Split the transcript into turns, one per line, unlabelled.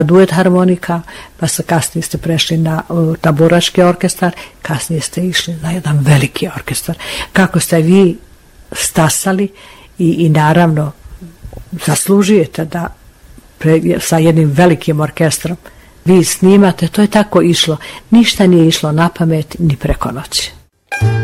duet harmonika, pa kasnije ste prešli na taborački orkestar, kasnije ste išli na jedan veliki orkestar. Kako ste vi stasali i naravno zaslužujete da sa jednim velikim orkestrom vi snimate, to je tako išlo. Ništa nije išlo na pamet ni preko noći.